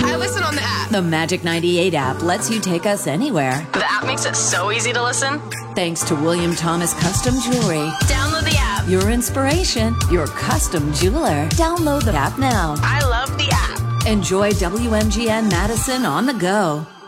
I listen on the app. The Magic 98 app lets you take us anywhere. The app makes it so easy to listen. Thanks to William Thomas Custom Jewelry. Download the app. Your inspiration, your custom jeweler. Download the app now. I love the app. Enjoy WMGN Madison on the go.